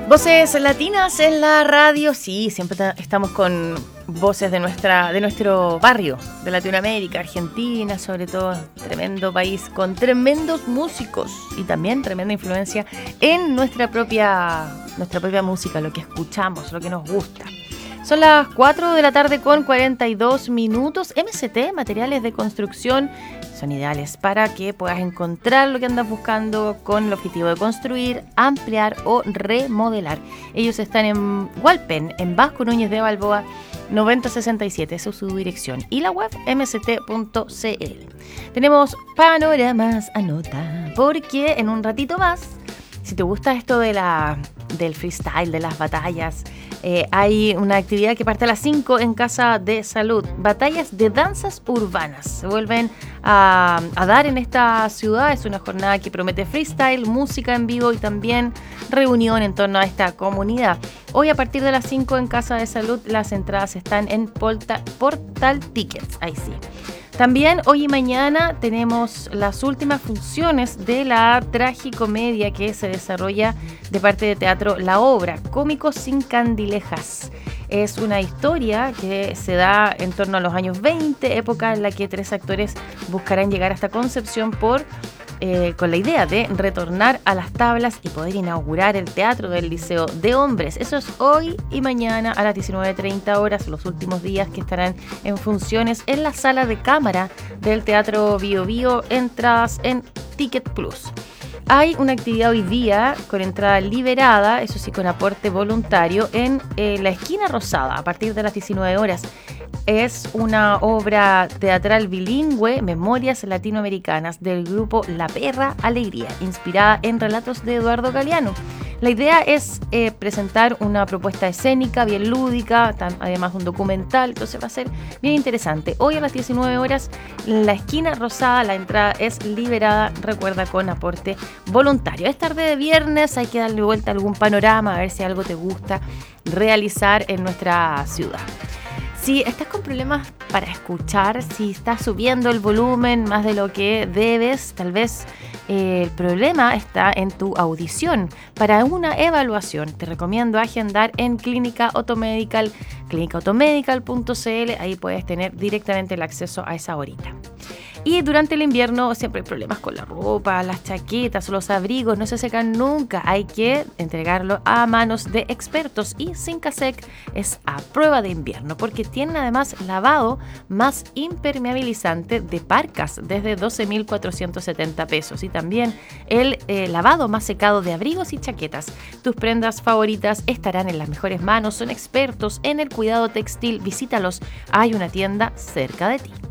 Voces latinas en la radio, sí, siempre estamos con voces de nuestro barrio, de Latinoamérica, Argentina, sobre todo, tremendo país con tremendos músicos y también tremenda influencia en nuestra propia música, lo que escuchamos, lo que nos gusta. Son las 4 de la tarde con 42 minutos. MCT, materiales de construcción, son ideales para que puedas encontrar lo que andas buscando con el objetivo de construir, ampliar o remodelar. Ellos están en Hualpen, en Vasco Núñez de Balboa 9067, esa es su dirección. Y la web mct.cl. Tenemos panoramas, anota, porque en un ratito más, si te gusta esto del freestyle, de las batallas, hay una actividad que parte a las 5 en Casa de Salud. Batallas de danzas urbanas. Se vuelven a dar en esta ciudad. Es una jornada que promete freestyle, música en vivo y también reunión en torno a esta comunidad. Hoy a partir de las 5 en Casa de Salud las entradas están en Portal Tickets. Ahí sí. También hoy y mañana tenemos las últimas funciones de la tragicomedia que se desarrolla de parte de Teatro La Obra, Cómicos sin Candilejas. Es una historia que se da en torno a los años 20, época en la que 3 actores buscarán llegar hasta Concepción con la idea de retornar a las tablas y poder inaugurar el teatro del Liceo de Hombres. Eso es hoy y mañana a las 19:30 horas, los últimos días que estarán en funciones en la sala de cámara del Teatro Bio Bio, entradas en Ticket Plus. Hay una actividad hoy día con entrada liberada, eso sí con aporte voluntario, en la Esquina Rosada a partir de las 19 horas. Es una obra teatral bilingüe, Memorias Latinoamericanas, del grupo La Perra Alegría, inspirada en relatos de Eduardo Galeano. La idea es presentar una propuesta escénica bien lúdica, además un documental, entonces va a ser bien interesante. Hoy a las 19 horas, en la Esquina Rosada, la entrada es liberada, recuerda, con aporte voluntario. Es tarde de viernes, hay que darle vuelta a algún panorama, a ver si algo te gusta realizar en nuestra ciudad. Si estás con problemas para escuchar, si estás subiendo el volumen más de lo que debes, tal vez el problema está en tu audición. Para una evaluación te recomiendo agendar en Clínica Automedical, clínicaautomedical.cl, ahí puedes tener directamente el acceso a esa horita. Y durante el invierno siempre hay problemas con la ropa, las chaquetas o los abrigos no se secan nunca. Hay que entregarlo a manos de expertos y Sincasec es a prueba de invierno porque tienen además lavado más impermeabilizante de parcas desde 12.470 pesos y también el lavado más secado de abrigos y chaquetas. Tus prendas favoritas estarán en las mejores manos, son expertos en el cuidado textil. Visítalos, hay una tienda cerca de ti.